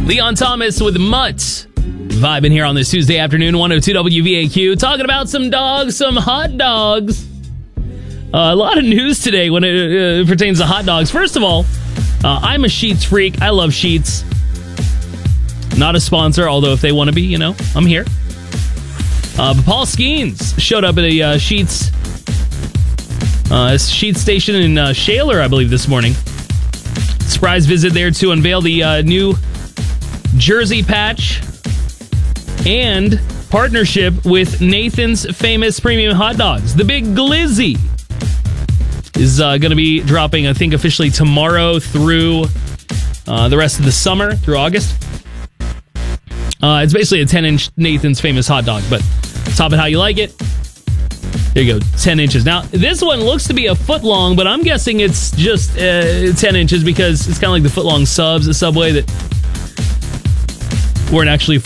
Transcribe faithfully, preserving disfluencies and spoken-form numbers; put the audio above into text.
Leon Thomas with Mutt. Vibing here on this Tuesday afternoon, one oh two W V A Q. Talking about some dogs, some hot dogs. Uh, a lot of news today when it uh, pertains to hot dogs. First of all, uh, I'm a Sheetz freak. I love Sheetz. Not a sponsor, although if they want to be, you know, I'm here. Uh, but Paul Skeens showed up at a uh, Sheetz, uh, Sheetz station in uh, Shaler, I believe, this morning. Surprise visit there to unveil the uh, new jersey patch and partnership with Nathan's Famous Premium Hot Dogs. The Big Glizzy is uh, going to be dropping, I think, officially tomorrow through uh, the rest of the summer, through August. Uh, it's basically a ten-inch Nathan's Famous hot dog, but top it how you like it. There you go, ten inches. Now, this one looks to be a foot long, but I'm guessing it's just uh, ten inches because it's kind of like the foot long subs at Subway that weren't actually